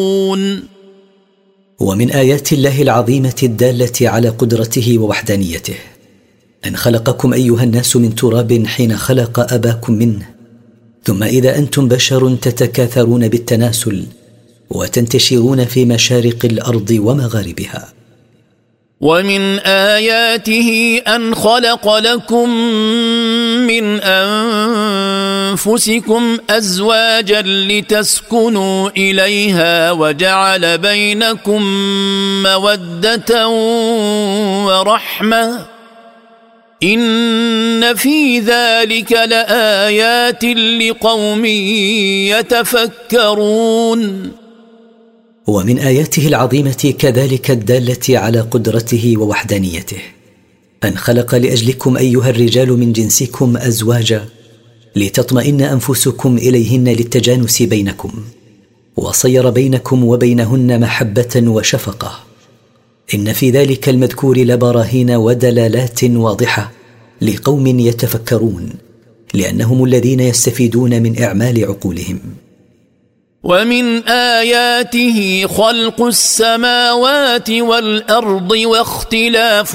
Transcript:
ومن آيات الله العظيمة الدالة على قدرته ووحدانيته أن خلقكم أيها الناس من تراب حين خلق أباكم منه، ثم إذا أنتم بشر تتكاثرون بالتناسل وتنتشرون في مشارق الأرض ومغاربها. ومن آياته أن خلق لكم من أنفسكم أزواجا لتسكنوا إليها وجعل بينكم مودة ورحمة إن في ذلك لآيات لقوم يتفكرون. ومن آياته العظيمة كذلك الدالة على قدرته ووحدانيته أن خلق لأجلكم أيها الرجال من جنسكم أزواجا لتطمئن أنفسكم إليهن للتجانس بينكم، وصير بينكم وبينهن محبة وشفقة. إن في ذلك المذكور لبراهين ودلالات واضحة لقوم يتفكرون، لأنهم الذين يستفيدون من إعمال عقولهم. ومن آياته خلق السماوات والأرض واختلاف